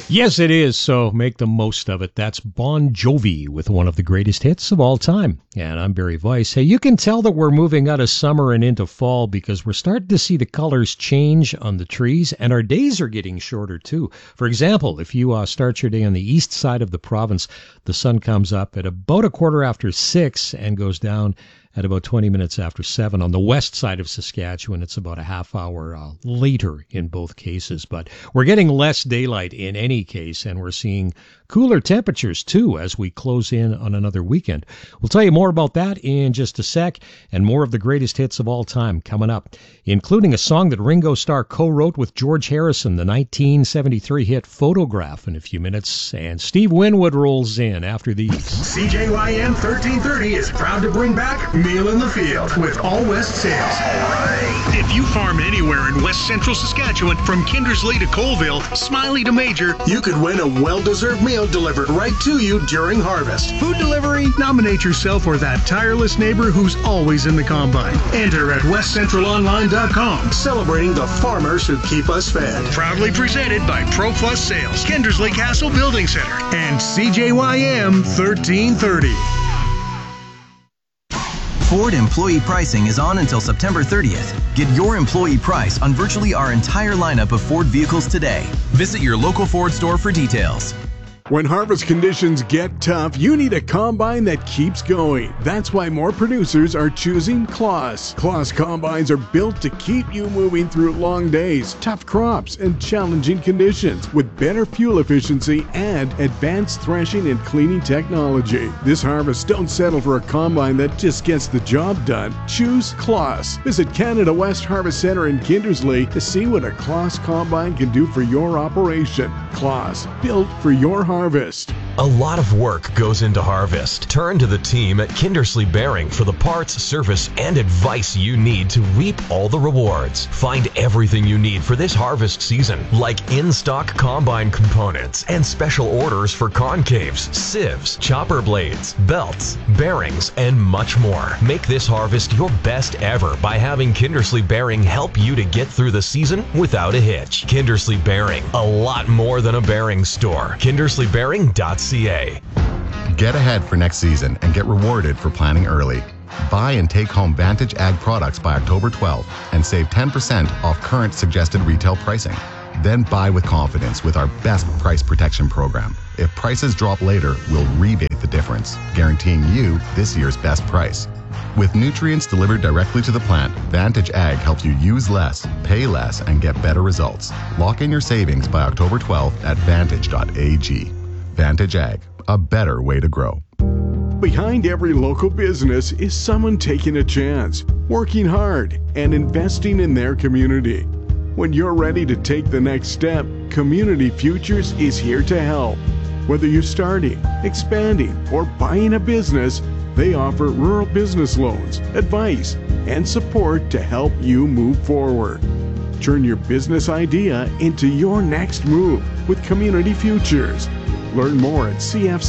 Yes, it is, so make the most of it. That's Bon Jovi with one of the greatest hits of all time. And I'm Barry Weiss. Hey, you can tell that we're moving out of summer and into fall because we're starting to see the colors change on the trees, and our days are getting shorter too. For example, if you start your day on the east side of the province, the sun comes up at about 6:15 and goes down at about 20 minutes after 7. On the west side of Saskatchewan, it's about a half hour later in both cases. But we're getting less daylight in any case, and we're seeing cooler temperatures, too, as we close in on another weekend. We'll tell you more about that in just a sec, and more of the greatest hits of all time coming up, including a song that Ringo Starr co-wrote with George Harrison, the 1973 hit Photograph, in a few minutes. And Steve Winwood rolls in after these. CJYM 1330 is proud to bring back Meal in the Field with All West Sales. If you farm anywhere in West Central Saskatchewan, from Kindersley to Colville, Smiley to Major, you could win a well-deserved meal delivered right to you during harvest. Food delivery? Nominate yourself or that tireless neighbor who's always in the combine. Enter at westcentralonline.com, celebrating the farmers who keep us fed. Proudly presented by ProPlus Sales, Kindersley Castle Building Center, and CJYM 1330. Ford employee pricing is on until September 30th. Get your employee price on virtually our entire lineup of Ford vehicles today. Visit your local Ford store for details. When harvest conditions get tough, you need a combine that keeps going. That's why more producers are choosing Claas. Claas combines are built to keep you moving through long days, tough crops, and challenging conditions with better fuel efficiency and advanced threshing and cleaning technology. This harvest, don't settle for a combine that just gets the job done. Choose Claas. Visit Canada West Harvest Centre in Kindersley to see what a Claas combine can do for your operation. Claas, built for your harvest. A lot of work goes into harvest. Turn to the team at Kindersley Bearing for the parts, service, and advice you need to reap all the rewards. Find everything you need for this harvest season, like in-stock combine components and special orders for concaves, sieves, chopper blades, belts, bearings, and much more. Make this harvest your best ever by having Kindersley Bearing help you to get through the season without a hitch. Kindersley Bearing, a lot more than a bearing store. KindersleyBearing.ca. Get ahead for next season and get rewarded for planning early. Buy and take home Vantage Ag products by October 12th and save 10% off current suggested retail pricing. Then buy with confidence with our best price protection program. If prices drop later, we'll rebate the difference, guaranteeing you this year's best price. With nutrients delivered directly to the plant, Vantage Ag helps you use less, pay less, and get better results. Lock in your savings by October 12th at vantage.ag. Vantage Ag, a better way to grow. Behind every local business is someone taking a chance, working hard, and investing in their community. When you're ready to take the next step, Community Futures is here to help. Whether you're starting, expanding, or buying a business, they offer rural business loans, advice, and support to help you move forward. Turn your business idea into your next move with Community Futures. Learn more at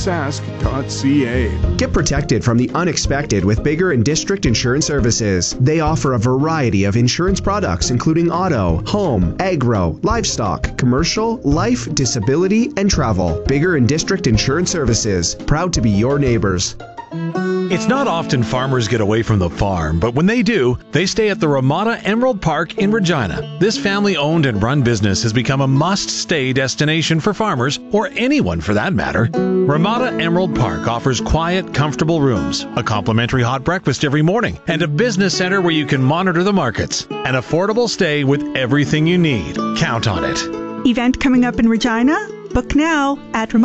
cfsask.ca. Get protected from the unexpected with Bigger and District Insurance Services. They offer a variety of insurance products including auto, home, agro, livestock, commercial, life, disability, and travel. Bigger and District Insurance Services, proud to be your neighbors. It's not often farmers get away from the farm, but when they do, they stay at the Ramada Emerald Park in Regina. This family-owned and run business has become a must-stay destination for farmers, or anyone for that matter. Ramada Emerald Park offers quiet, comfortable rooms, a complimentary hot breakfast every morning, and a business center where you can monitor the markets. An affordable stay with everything you need. Count on it. Event coming up in Regina? Book now at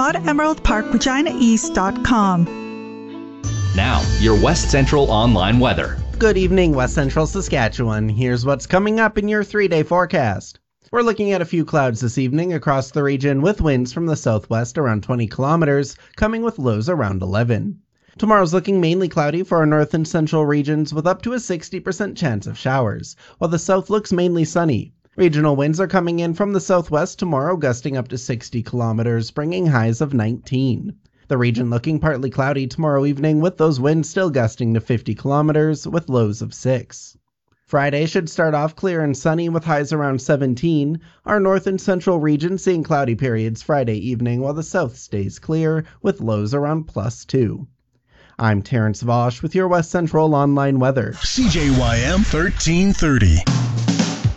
RamadaEmeraldParkReginaEast.com. Now, your West Central online weather. Good evening, West Central Saskatchewan. Here's what's coming up in your 3-day forecast. We're looking at a few clouds this evening across the region with winds from the southwest around 20 kilometers, coming with lows around 11. Tomorrow's looking mainly cloudy for our north and central regions with up to a 60% chance of showers, while the south looks mainly sunny. Regional winds are coming in from the southwest tomorrow, gusting up to 60 kilometers, bringing highs of 19. The region looking partly cloudy tomorrow evening with those winds still gusting to 50 kilometers with lows of 6. Friday should start off clear and sunny with highs around 17. Our north and central region seeing cloudy periods Friday evening, while the south stays clear with lows around +2. I'm Terrence Vosch with your West Central Online weather. CJYM 1330.